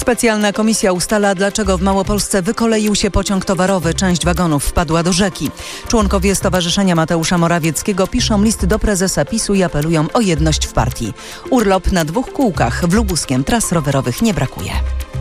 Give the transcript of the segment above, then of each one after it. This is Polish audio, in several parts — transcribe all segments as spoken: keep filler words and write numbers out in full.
Specjalna komisja ustala, dlaczego w Małopolsce wykoleił się pociąg towarowy. Część wagonów wpadła do rzeki. Członkowie Stowarzyszenia Mateusza Morawieckiego piszą list do prezesa PiSu i apelują o jedność w partii. Urlop na dwóch kółkach w Lubuskiem tras rowerowych nie brakuje.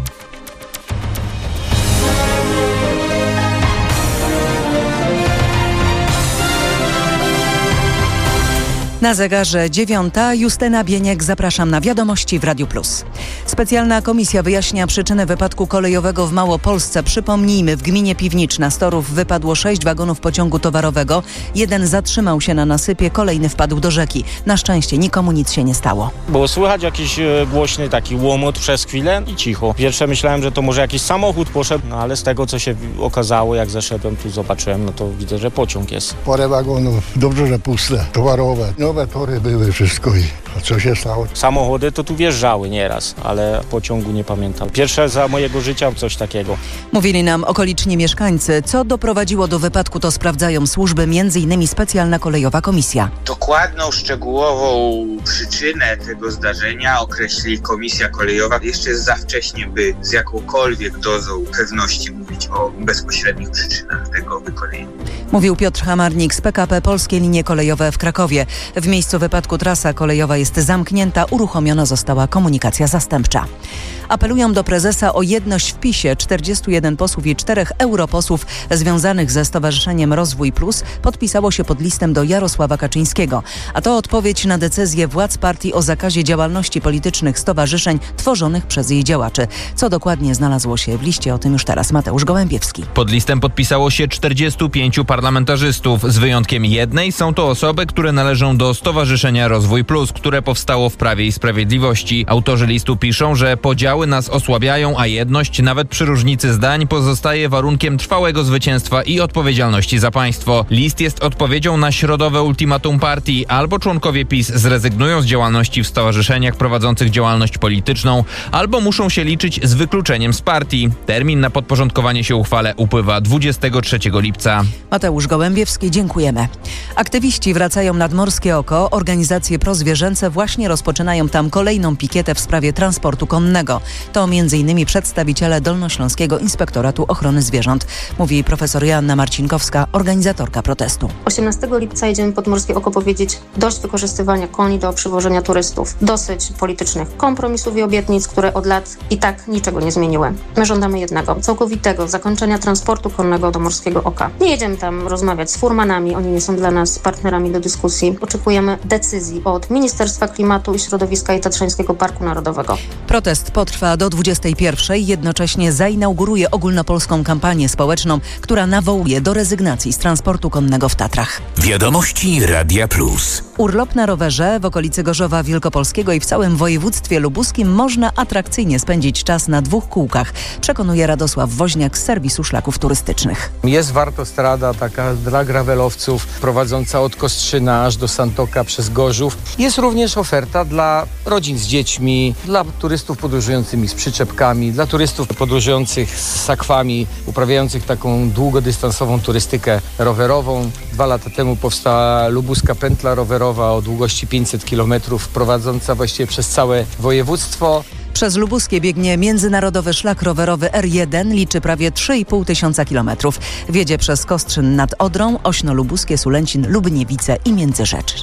Na zegarze dziewiąta. Justyna Bieniek, zapraszam na wiadomości w Radiu Plus. Specjalna komisja wyjaśnia przyczyny wypadku kolejowego w Małopolsce. Przypomnijmy, w gminie Piwniczna z torów wypadło sześć wagonów pociągu towarowego. Jeden zatrzymał się na nasypie, kolejny wpadł do rzeki. Na szczęście nikomu nic się nie stało. Było słychać jakiś e, głośny taki łomot przez chwilę i cicho. Pierwsze myślałem, że to może jakiś samochód poszedł, no ale z tego co się okazało, jak zeszedłem tu zobaczyłem, no to widzę, że pociąg jest. Parę wagonów, dobrze, że puste, towarowe. Nowe tory były, wszystko i a co się stało? Samochody to tu wjeżdżały nieraz, ale pociągu nie pamiętam. Pierwsze za mojego życia coś takiego. Mówili nam okoliczni mieszkańcy. Co doprowadziło do wypadku, to sprawdzają służby, między innymi Specjalna Kolejowa Komisja. Dokładną, szczegółową przyczynę tego zdarzenia określi Komisja Kolejowa. Jeszcze jest za wcześnie, by z jakąkolwiek dozą pewności mówić o bezpośrednich przyczynach tego wykolejenia. Mówił Piotr Hamarnik z P K P Polskie Linie Kolejowe w Krakowie. W miejscu wypadku trasa kolejowa jest zamknięta, uruchomiona została komunikacja zastępcza. Apelują do prezesa o jedność w PiSie. czterdziestu jeden posłów i czterech europosłów związanych ze Stowarzyszeniem Rozwój Plus podpisało się pod listem do Jarosława Kaczyńskiego. A to odpowiedź na decyzję władz partii o zakazie działalności politycznych stowarzyszeń tworzonych przez jej działaczy. Co dokładnie znalazło się w liście, o tym już teraz Mateusz Gołębiewski. Pod listem podpisało się czterdziestu pięciu parlamentarzystów. Z wyjątkiem jednej są to osoby, które należą do Stowarzyszenia Rozwój Plus, które powstało w Prawie i Sprawiedliwości. Autorzy listu piszą, że podziały nas osłabiają, a jedność, nawet przy różnicy zdań, pozostaje warunkiem trwałego zwycięstwa i odpowiedzialności za państwo. List jest odpowiedzią na środowe ultimatum partii. Albo członkowie PiS zrezygnują z działalności w stowarzyszeniach prowadzących działalność polityczną, albo muszą się liczyć z wykluczeniem z partii. Termin na podporządkowanie się uchwale upływa dwudziestego trzeciego lipca. Mateusz Gołębiewski, dziękujemy. Aktywiści wracają nad Morskie Oko. Organizacje prozwierzęce właśnie rozpoczynają tam kolejną pikietę w sprawie transportu konnego. To m.in. przedstawiciele Dolnośląskiego Inspektoratu Ochrony Zwierząt, mówi profesor Joanna Marcinkowska, organizatorka protestu. osiemnastego lipca jedziemy pod Morskie Oko powiedzieć dość wykorzystywania koni do przywożenia turystów. Dosyć politycznych kompromisów i obietnic, które od lat i tak niczego nie zmieniły. My żądamy jednego, całkowitego zakończenia transportu konnego do Morskiego Oka. Nie jedziemy tam rozmawiać z furmanami, oni nie są dla nas partnerami do dyskusji. Oczekujemy decyzji od Ministerstwa Klimatu i Środowiska i Tatrzańskiego Parku Narodowego. Protest potrwa do dwudziestej pierwszej. Jednocześnie zainauguruje ogólnopolską kampanię społeczną, która nawołuje do rezygnacji z transportu konnego w Tatrach. Wiadomości Radia Plus. Urlop na rowerze w okolicy Gorzowa Wielkopolskiego i w całym województwie lubuskim można atrakcyjnie spędzić czas na dwóch kółkach, przekonuje Radosław Woźniak z serwisu szlaków turystycznych. Jest wartostrada taka dla gravelowców prowadząca od Kostrzyna aż do Santoka przez Gorzów. Jest również oferta dla rodzin z dziećmi, dla turystów podróżujących z przyczepkami, dla turystów podróżujących z sakwami, uprawiających taką długodystansową turystykę rowerową. Dwa lata temu powstała lubuska pętla rowerowa o długości pięćset kilometrów, prowadząca właściwie przez całe województwo. Przez Lubuskie biegnie międzynarodowy szlak rowerowy R jeden, liczy prawie trzy i pół tysiąca kilometrów. Wiedzie przez Kostrzyn nad Odrą, Ośno Lubuskie, Sulęcin, Lubniewice i Międzyrzecz.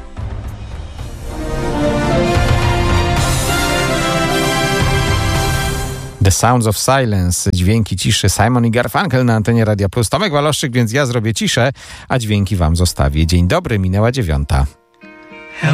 The Sounds of Silence, dźwięki ciszy, Simon i Garfunkel na antenie Radia Plus. Tomek Waloszczyk, więc ja zrobię ciszę, a dźwięki wam zostawię. Dzień dobry, minęła dziewiąta.